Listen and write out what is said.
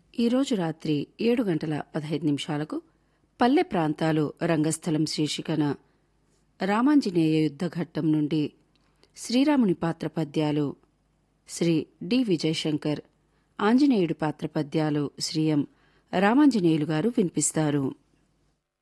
ఈరోజు రాత్రి 7:15 పల్లె ప్రాంతాలు రంగస్థలం శీర్షికన రామాంజనేయ యుద్ధఘట్టం నుండి శ్రీరాముని పాత్ర పద్యాలు శ్రీ డి విజయశంకర్, ఆంజనేయుడి పాత్ర పద్యాలు శ్రీ ఎం రామాంజనేయులు గారు వినిపిస్తారు.